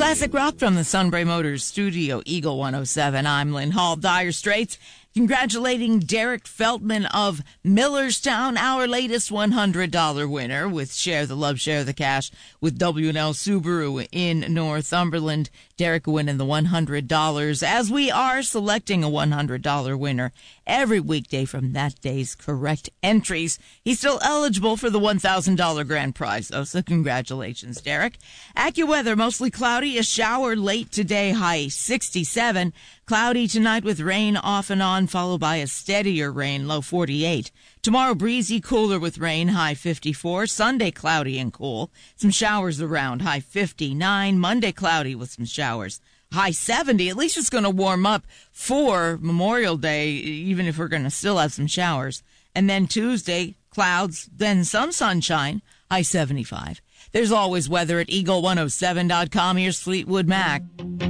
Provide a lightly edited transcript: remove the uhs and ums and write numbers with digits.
Classic rock from the Sunbury Motors studio, Eagle 107. I'm Lynn Hall. Dire Straits congratulating Derek Feltman of Millerstown, our latest $100 winner with Share the Love, Share the Cash with W&L Subaru in Northumberland. Derek winning the $100 as we are selecting a $100 winner every weekday from that day's correct entries. He's still eligible for the $1,000 grand prize, though, so congratulations, Derek. AccuWeather, mostly cloudy, a shower late today, high 67. Cloudy tonight with rain off and on, followed by a steadier rain, low 48. Tomorrow, breezy, cooler with rain, high 54. Sunday, cloudy and cool. Some showers around, high 59. Monday, cloudy with some showers, high 70. At least it's going to warm up for Memorial Day, even if we're going to still have some showers. And then Tuesday, clouds, then some sunshine, high 75. There's always weather at Eagle107.com. Here's Fleetwood Mac.